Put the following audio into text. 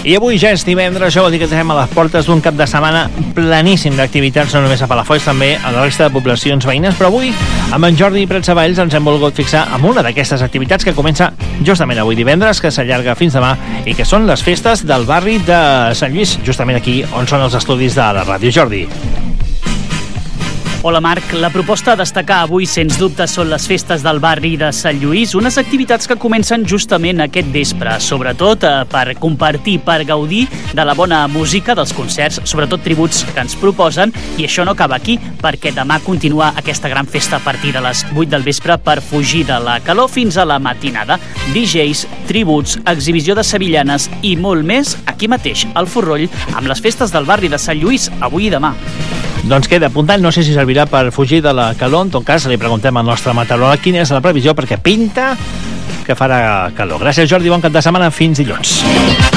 I avui ja és divendres, això vol dir que estem a les portes d'un cap de setmana pleníssim d'activitats, no només a Palafolls, també a la resta de poblacions veïnes, però avui, amb en Jordi Pratsavalls, ens hem volgut fixar en una d'aquestes activitats que comença justament avui divendres, que s'allarga fins demà, i que són les festes del barri de Sant Lluís, justament aquí on són els estudis de la ràdio. Jordi. Hola Marc, la proposta a destacar avui sens dubte són les festes del barri de Sant Lluís, unes activitats que comencen justament aquest vespre, sobretot per compartir, per gaudir de la bona música, dels concerts, sobretot tributs que ens proposen, i això no acaba aquí, perquè demà continua aquesta gran festa a partir de les 8 del vespre per fugir de la calor fins a la matinada. DJs, tributs, exhibició de sevillanes i molt més aquí mateix, al Forroll, amb les festes del barri de Sant Lluís, avui i demà. Doncs queda apuntat, no sé si servirà per fugir de la calor, en tot cas li preguntem al nostre meteoròleg quina és la previsió, perquè pinta que farà calor. Gràcies Jordi, bon cap de setmana, fins dilluns.